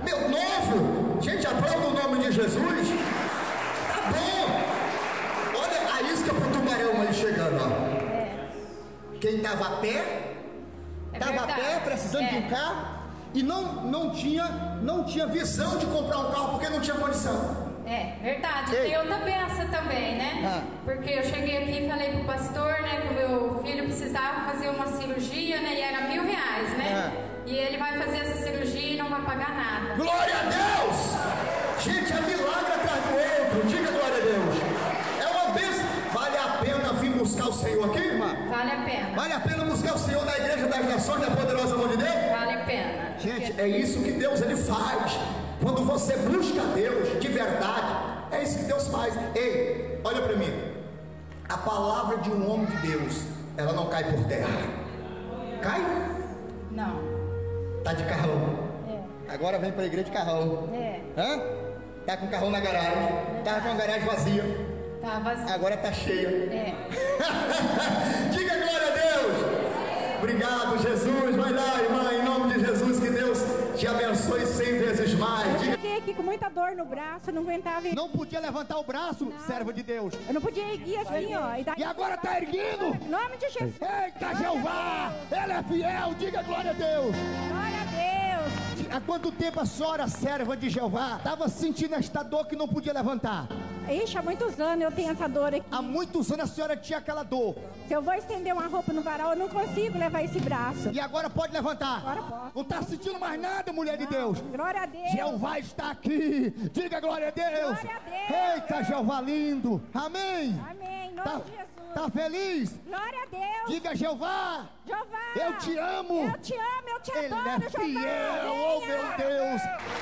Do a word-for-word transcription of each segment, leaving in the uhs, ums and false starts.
Meu novo, gente, aplauda o nome de Jesus. Tá bom. Olha a isca pro tubarão aí chegando, ó. É. Quem tava a pé, É tava a pé, precisando é. de um carro, e não, não, tinha, não tinha visão de comprar um carro porque não tinha condição. É, verdade. Ei. Tem outra peça também, né? Ah. Porque eu cheguei aqui e falei pro pastor, né, que o meu filho precisava fazer uma cirurgia, né, e era mil reais, né? Ah. E ele vai fazer essa cirurgia e não vai pagar nada. Glória a Deus! Gente, é milagre atrás do outro. Diga glória a Deus. É uma bênção. Vale a pena vir buscar o Senhor aqui, irmã? Vale a pena. Vale a pena buscar o Senhor na Igreja das Nações da Poderosa Mão de Deus? Vale a pena. Gente, é isso que Deus ele faz. Quando você busca Deus de verdade, é isso que Deus faz. Ei, olha para mim. A palavra de um homem de Deus, ela não cai por terra. Cai? Não. Tá de carrão. É. Agora vem para a igreja de carrão. É. Hã? Tá com carrão na garagem. Tá com a garagem vazia. Tá vazio. Agora tá cheia. É. Diga glória a Deus. Obrigado, Jesus. Vai lá, irmã, em nome de Jesus, que Deus te abençoe cem vezes mais. Eu Diga. cheguei aqui com muita dor no braço, não aguentava ir. Não podia levantar o braço, Não. serva de Deus. Eu não podia erguer assim, ó. E, daí... E agora tá erguindo. Em nome de Jesus. Eita, Jeová, ele é fiel, diga glória a Deus. Glória a Deus. Há quanto tempo a senhora, serva de Jeová, estava sentindo esta dor que não podia levantar? Ixi, há muitos anos eu tenho essa dor aqui. Há muitos anos a senhora tinha aquela dor. Se eu vou estender uma roupa no varal, eu não consigo levar esse braço. E agora pode levantar. Agora posso. Não está sentindo mais nada, mulher de Deus. Glória a Deus. Jeová está aqui. Diga glória a Deus. Glória a Deus. Eita, Jeová lindo. Amém. Amém. Em nome Tá, de Jesus. tá feliz? Glória a Deus. Diga Jeová. Jeová. Eu te amo. Eu te amo, eu te Ele adoro, é Jeová. fiel. Oh, Venha. meu Deus.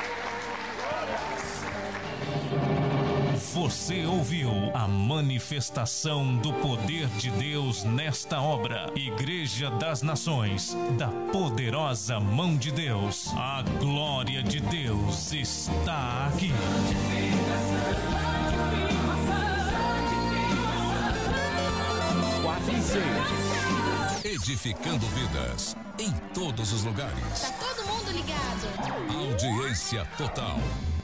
Você ouviu a manifestação do poder de Deus nesta obra. Igreja das Nações, da Poderosa Mão de Deus. A glória de Deus está aqui. Quatro e seis. Edificando vidas em todos os lugares. Tá todo mundo ligado. Audiência total.